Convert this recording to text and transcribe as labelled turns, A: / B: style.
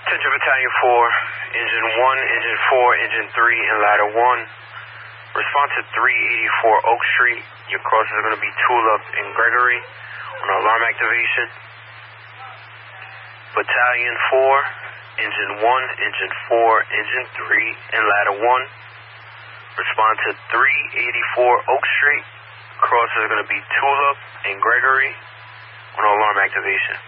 A: Attention Battalion 4, Engine 1, Engine 4, Engine 3, and Ladder 1. Respond to 384 Oak Street. Your crosses are going to be Tulip and Gregory on alarm activation. Battalion 4, Engine 1, Engine 4, Engine 3, and Ladder 1. Respond to 384 Oak Street. Crosses are going to be Tulip and Gregory on alarm activation.